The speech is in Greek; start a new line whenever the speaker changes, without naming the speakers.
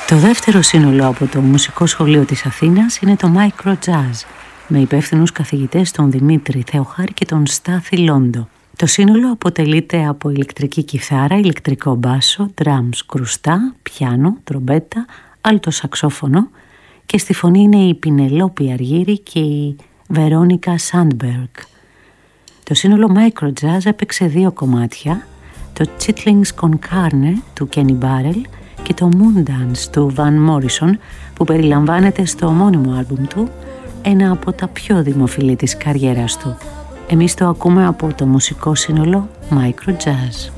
Το δεύτερο σύνολο από το Μουσικό Σχολείο της Αθήνας είναι το Micro Jazz, με υπεύθυνους καθηγητές τον Δημήτρη Θεοχάρη και τον Στάθη Λόντο. Το σύνολο αποτελείται από ηλεκτρική κιθάρα, ηλεκτρικό μπάσο, drums, κρουστά, πιάνο, τρομπέτα, άλτο σαξόφωνο και στη φωνή είναι η Πινελόπη Αργύρη και η Βερόνικα Σάντμπεργκ. Το σύνολο Micro Jazz έπαιξε 2 κομμάτια, το Chitlings con Carne του Kenny Barrell και το Moondance του Van Morrison, που περιλαμβάνεται στο ομώνυμο άλμπουμ του, ένα από τα πιο δημοφιλή της καριέρας του. Εμείς το ακούμε από το μουσικό σύνολο Micro Jazz.